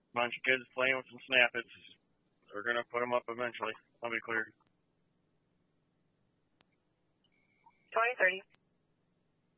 Bunch of kids playing with some snappets. They're gonna put them up eventually. I'll be clear. 2030.